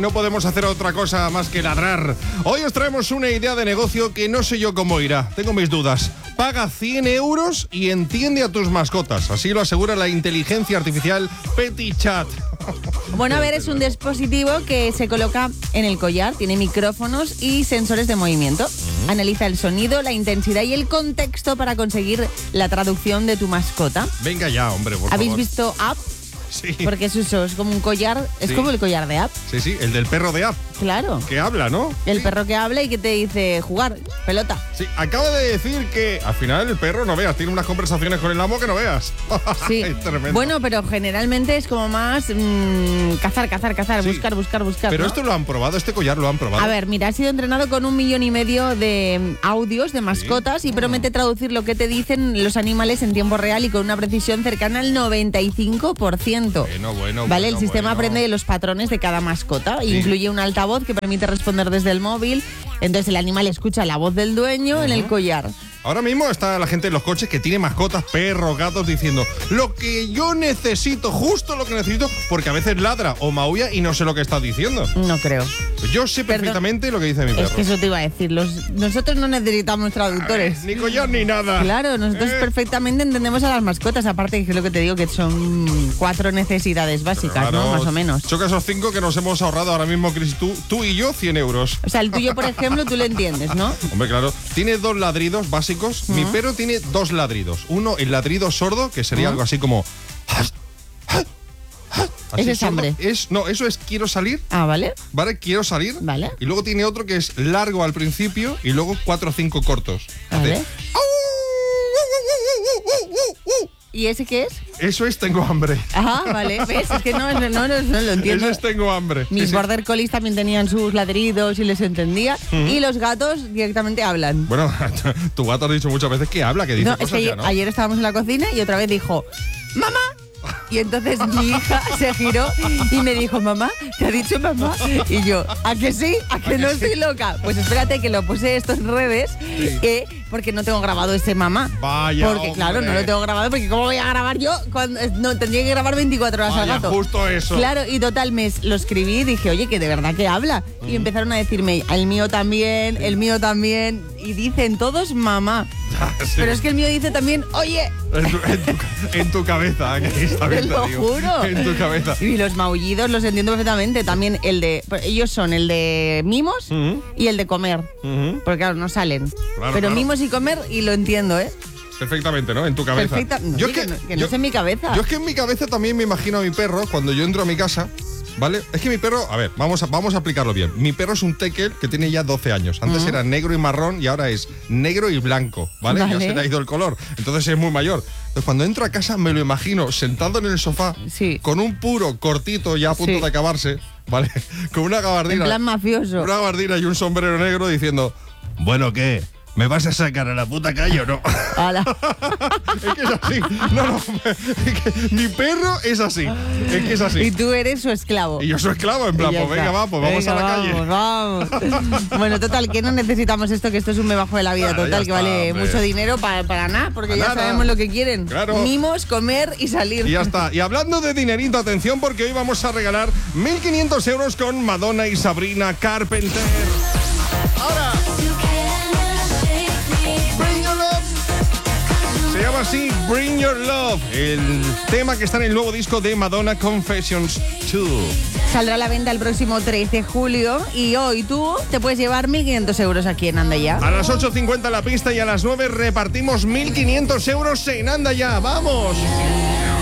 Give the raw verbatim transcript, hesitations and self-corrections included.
no podemos hacer otra cosa más que ladrar. Hoy os traemos una idea de negocio que no sé yo cómo irá. Tengo mis dudas. Paga cien euros y entiende a tus mascotas. Así lo asegura la inteligencia artificial PetiChat. Bueno, a ver, es un dispositivo que se coloca en el collar, tiene micrófonos y sensores de movimiento. Uh-huh. Analiza el sonido, la intensidad y el contexto para conseguir la traducción de tu mascota. Venga ya, hombre, por ¿Habéis favor. visto App? Sí. Porque es eso, es como un collar, es Sí. como el collar de App. Sí, sí, el del perro de App. Claro. Que habla, ¿no? El Sí. perro que habla y que te dice jugar, pelota. Sí, acaba de decir que al final el perro, no veas, tiene unas conversaciones con el amo que no veas. Sí. Es tremendo. Bueno, pero generalmente es como más mmm, cazar, cazar, cazar, Sí. buscar, buscar, buscar. Pero ¿no? esto lo han probado, este collar lo han probado. A ver, mira, ha sido entrenado con un millón y medio de audios de mascotas Sí. y promete traducir lo que te dicen los animales en tiempo real y con una precisión cercana al noventa y cinco por ciento. Bueno, bueno, Vale, bueno, el sistema bueno. aprende los patrones de cada mascota. Sí. Incluye un altavoz que permite responder desde el móvil. Entonces el animal escucha la voz del dueño en el collar. Ahora mismo está la gente en los coches que tiene mascotas, perros, gatos, diciendo lo que yo necesito, justo lo que necesito, porque a veces ladra o maulla y no sé lo que está diciendo. No creo. Yo sé Perdón. perfectamente lo que dice mi perro. Es que eso te iba a decir. Los, nosotros no necesitamos traductores. Ni collar ni nada. Claro, nosotros Eh. perfectamente entendemos a las mascotas, aparte que es lo que te digo, que son cuatro necesidades básicas, Claro, ¿no? Más o menos. Choca esos cinco que nos hemos ahorrado ahora mismo, Chris, tú, tú y yo, cien euros. O sea, el tuyo, por ejemplo, tú lo entiendes, ¿no? Hombre, claro, tiene dos ladridos básicos. Mi perro tiene dos ladridos. Uno, el ladrido sordo, que sería ¿Mm? algo así como... Así Ese es sordo. hambre. Es, no, eso es quiero salir. Ah, ¿vale? ¿Vale? Quiero salir. Vale. Y luego tiene otro que es largo al principio y luego cuatro o cinco cortos. Vale. Hace, ¿Y ese qué es? eso es tengo hambre. Ajá, vale. ¿Ves? Es que no, no, no, no, no lo entiendo. Eso es tengo hambre. Mis Sí, sí. border collies también tenían sus ladridos y les entendía. Y los gatos directamente hablan. Bueno, tu gato ha dicho muchas veces que habla, que dice No, es cosas que ya, ayer, ¿no? ayer estábamos en la cocina y otra vez dijo, ¡mamá! Y entonces mi hija se giró y me dijo, mamá, ¿te ha dicho mamá? Y yo, ¿a que sí? ¿A que no estoy loca? Pues espérate que lo puse esto en redes, eh, porque no tengo grabado ese mamá. Vaya, Porque claro, hombre. no lo tengo grabado, porque ¿cómo voy a grabar yo? Cuando, no, tendría que grabar veinticuatro horas al Vaya, gato. justo eso. Claro, y total, me lo escribí y dije, oye, que de verdad que habla. Y empezaron a decirme, el mío también, el mío también. Y dicen todos mamá. Sí. Pero es que el mío dice también, oye. En tu, en tu- en tu cabeza, que está bien, Te lo digo. juro. En tu cabeza. Y los maullidos los entiendo perfectamente. También el de. pues ellos son el de mimos Ujú. y el de comer. Ujú. Porque claro, no salen. Claro, Pero claro. mimos y comer y lo entiendo, ¿eh? Perfectamente, ¿no? En tu cabeza. Perfecta. No, Yo oye, es que, que, no, que no yo- es en mi cabeza. Yo es que en mi cabeza también me imagino a mi perro cuando yo entro a mi casa, ¿vale? Es que mi perro, a ver, vamos a, vamos a aplicarlo bien. Mi perro es un tekel que tiene ya doce años. Antes Ujú. era negro y marrón y ahora es negro y blanco, ¿vale? Ya Vale. se le ha ido el color. Entonces es muy mayor. Entonces cuando entro a casa me lo imagino sentado en el sofá Sí. con un puro cortito ya a punto Sí. de acabarse, ¿vale? Con una En gabardina. plan mafioso. Una gabardina y un sombrero negro diciendo, bueno, ¿qué? ¿Me vas a sacar a la puta calle o no? Ala. Es que es así. No, no. Es que mi perro es así. Es que es Y así. tú eres su esclavo. Y yo soy esclavo, en plan, Y ya pues venga, está. va, pues vamos Venga, a la calle. Vamos, vamos. Bueno, total, que no necesitamos esto, que esto es un me bajo de la vida. Claro, Total, ya que está, vale hombre. mucho dinero para, para nada, porque Para ya nada. sabemos lo que quieren. Claro. Mimos, comer y salir. Y ya está. Y hablando de dinerito, atención, porque hoy vamos a regalar mil quinientos euros con Madonna y Sabrina Carpenter. Ahora. Bring Your Love. Se llama así Bring Your Love, el tema que está en el nuevo disco de Madonna, Confessions dos. Saldrá a la venta el próximo trece de julio y hoy tú te puedes llevar mil quinientos euros aquí en Anda Ya. A las ocho cincuenta la pista y a las nueve repartimos mil quinientos euros en Anda Ya. ¡Vamos!